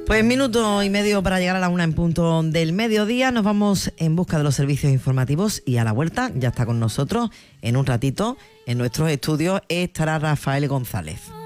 Pues minuto y medio para llegar a la 1 en punto del mediodía. Nos vamos en busca de los servicios informativos y a la vuelta ya está con nosotros en un ratito en nuestros estudios estará Rafael González.